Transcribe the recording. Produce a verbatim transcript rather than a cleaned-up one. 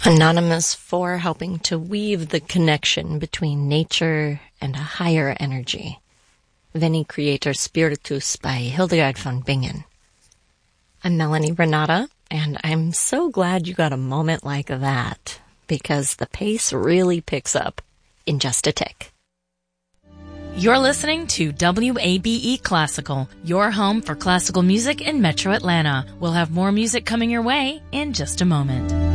Anonymous for helping to weave the connection between nature and a higher energy. Veni Creator Spiritus by Hildegard von Bingen. I'm Melanie Renata, and I'm so glad you got a moment like that, because the pace really picks up in just a tick. You're listening to W A B E Classical, your home for classical music in Metro Atlanta. We'll have more music coming your way in just a moment.